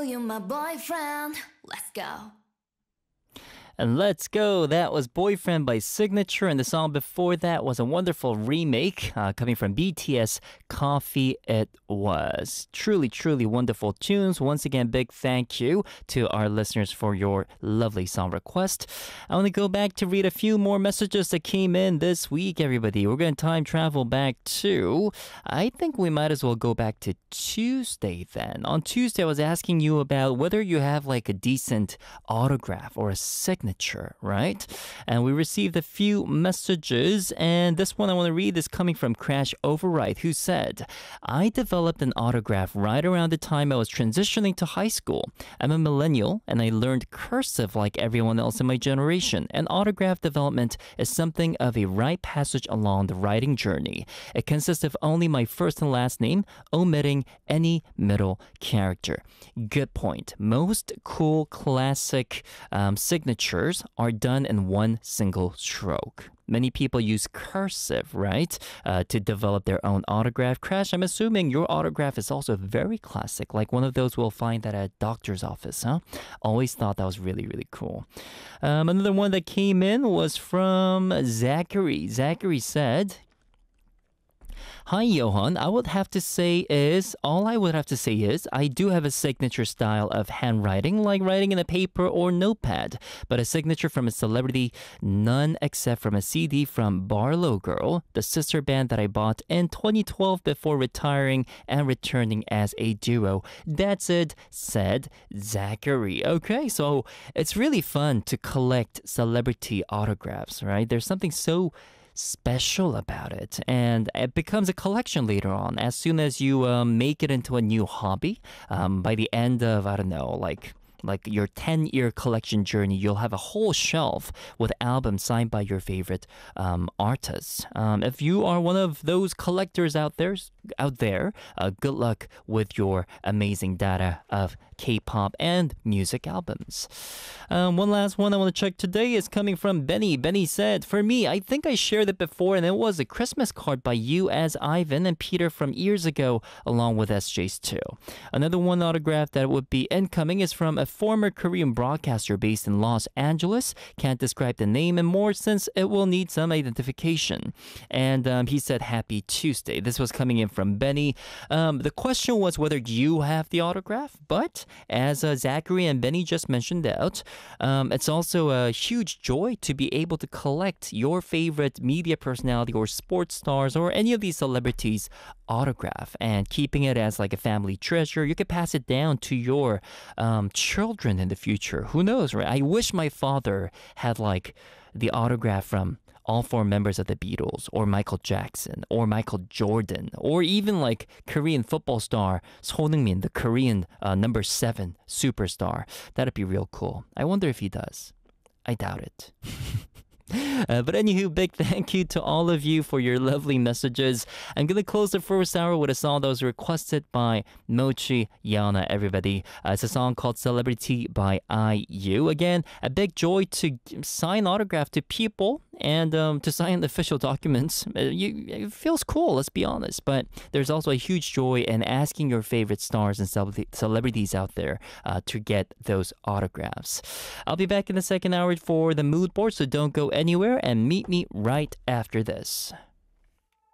You my boyfriend, let's go. And let's go. That was Boyfriend by Signature. And the song before that was a wonderful remake coming from BTS, Coffee It Was. Truly, truly wonderful tunes. Once again, big thank you to our listeners for your lovely song request. I want to go back to read a few more messages that came in this week, everybody. We're going to time travel back to, I think we might as well go back to Tuesday then. On Tuesday, I was asking you about whether you have like a decent autograph or a signature, right? And we received a few messages, and this one I want to read is coming from Crash Override, who said, I developed an autograph right around the time I was transitioning to high school. I'm a millennial, and I learned cursive like everyone else in my generation, and autograph development is something of a rite passage along the writing journey. It consists of only my first and last name, omitting any middle character. Good point. Most cool classic signatures are done in one single stroke. Many people use cursive, right, to develop their own autograph. Crash, I'm assuming your autograph is also very classic, like one of those we'll find at a doctor's office, huh? Always thought that was really, really cool. Another one that came in was from Zachary. Zachary said, Hi, Johan. All I would have to say is, I do have a signature style of handwriting, like writing in a paper or notepad. But a signature from a celebrity, none except from a CD from Barlow Girl, the sister band that I bought in 2012 before retiring and returning as a duo. That's it, said Zachary. Okay, so it's really fun to collect celebrity autographs, right? There's something so special about it, and it becomes a collection later on as soon as you make it into a new hobby. By the end of, I don't know, like your 10-year collection journey, you'll have a whole shelf with albums signed by your favorite artists. If you are one of those collectors out there, good luck with your amazing data of K-pop and music albums. One last one I want to check today is coming from Benny. Benny said, for me, I think I shared it before, and it was a Christmas card by you as Ivan and Peter from years ago, along with SJ's too. Another one autograph that would be incoming is from a former Korean broadcaster based in Los Angeles. Can't describe the name and more since it will need some identification. And he said, Happy Tuesday. This was coming in from Benny. The question was whether you have the autograph, but as Zachary and Benny just mentioned out, it's also a huge joy to be able to collect your favorite media personality or sports stars or any of these celebrities' autograph and keeping it as like a family treasure. You could pass it down to your children in the future. Who knows, right? I wish my father had like the autograph from all four members of the Beatles, or Michael Jackson, or Michael Jordan, or even like Korean football star Son Heung-min, the Korean number 7 superstar. That'd be real cool. I wonder if he does. I doubt it. But anywho, big thank you to all of you for your lovely messages. I'm going to close the first hour with a song that was requested by Mochi Yana, everybody. It's a song called Celebrity by IU. Again, a big joy to sign autograph to people and to sign official documents. It feels cool, let's be honest. But there's also a huge joy in asking your favorite stars and celebrities out there to get those autographs. I'll be back in the second hour for the mood board, so don't go anywhere and meet me right after this.